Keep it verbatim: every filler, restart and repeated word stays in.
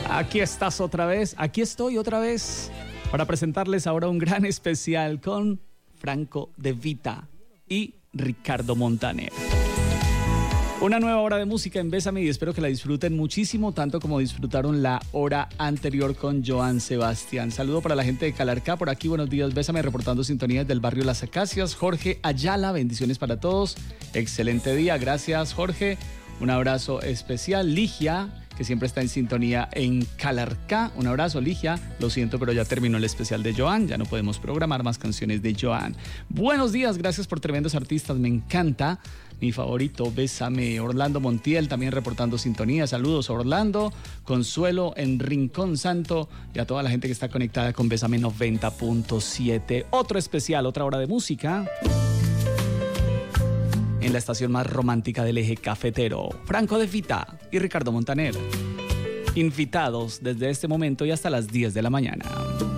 Aquí estás otra vez, aquí estoy otra vez para presentarles ahora un gran especial con Franco De Vita y Ricardo Montaner. Una nueva hora de música en Bésame y espero que la disfruten muchísimo, tanto como disfrutaron la hora anterior con Joan Sebastián. Saludo para la gente de Calarcá, por aquí, buenos días, Bésame, reportando sintonías del barrio Las Acacias. Jorge Ayala, bendiciones para todos, excelente día, gracias Jorge, un abrazo especial. Ligia, que siempre está en sintonía en Calarcá, un abrazo Ligia, lo siento pero ya terminó el especial de Joan, ya no podemos programar más canciones de Joan. Buenos días, gracias por tremendos artistas, me encanta. Mi favorito, Bésame. Orlando Montiel también reportando sintonía. Saludos a Orlando. Consuelo en Rincón Santo y a toda la gente que está conectada con Bésame noventa punto siete. Otro especial, otra hora de música en la estación más romántica del eje cafetero. Franco De Vita y Ricardo Montaner, invitados desde este momento y hasta las diez de la mañana.